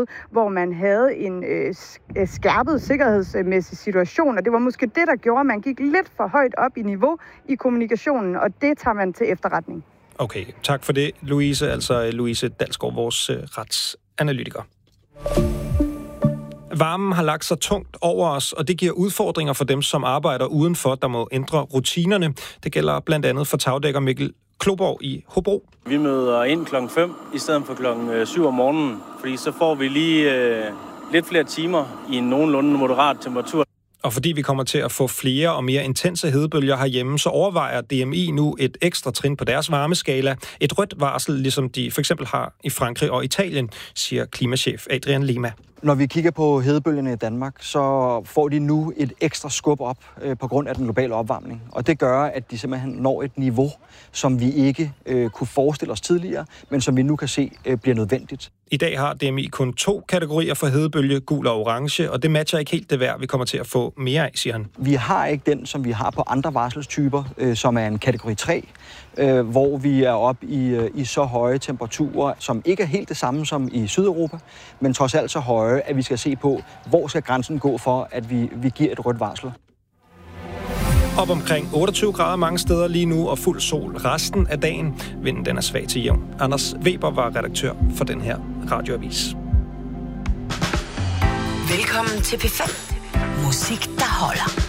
periode, hvor man havde en skærpet sikkerhedsmæssig situation, og det var måske det, der gjorde, at man gik lidt for højt op i niveau i kommunikationen, og det tager man til efterretning. Okay, tak for det, Louise. Altså Louise Dalsgaard, vores retsanalytiker. Varmen har lagt sig tungt over os, og det giver udfordringer for dem, som arbejder udenfor, der må ændre rutinerne. Det gælder blandt andet for tagdækker Mikkel Kloborg i Hobro. Vi møder ind klokken 5 i stedet for klokken 7 om morgenen, fordi så får vi lige lidt flere timer i en nogenlunde moderat temperatur. Og fordi vi kommer til at få flere og mere intense hedebølger herhjemme, så overvejer DMI nu et ekstra trin på deres varmeskala. Et rødt varsel, ligesom de for eksempel har i Frankrig og Italien, siger klimachef Adrian Lima. Når vi kigger på hedebølgerne i Danmark, så får de nu et ekstra skub op på grund af den globale opvarmning. Og det gør, at de simpelthen når et niveau, som vi ikke kunne forestille os tidligere, men som vi nu kan se bliver nødvendigt. I dag har DMI kun 2 kategorier for hedebølge, gul og orange, og det matcher ikke helt det vejr, vi kommer til at få mere af, siger han. Vi har ikke den, som vi har på andre varselstyper, som er en kategori 3, hvor vi er oppe i så høje temperaturer, som ikke er helt det samme som i Sydeuropa, men trods alt så høje, at vi skal se på, hvor skal grænsen gå for, at vi giver et rødt varsel. Op omkring 28 grader mange steder lige nu, og fuld sol resten af dagen. Vinden den er svag til jævn. Anders Weber var redaktør for den her radioavis. Velkommen til P5. Musik, der holder.